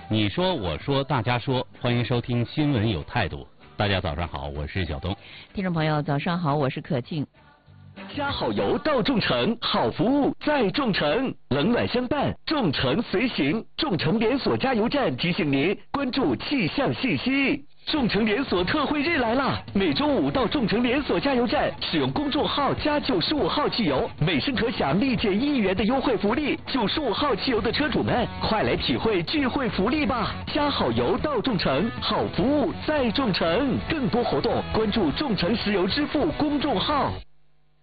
你说我说大家说，欢迎收听新闻有态度。大家早上好，我是小东。 听众朋友早上好，我是可静。 加好油到众诚，好服务在众诚，冷暖相伴，众诚随行。众诚连锁加油站提醒您关注气象信息。众诚连锁特惠日来啦！每周五到众诚连锁加油站使用公众号加95号汽油，每升可享立减1元的优惠福利。95号汽油的车主们，快来体会聚会福利吧！加好油到众诚，好服务在众诚。更多活动关注众诚石油支付公众号。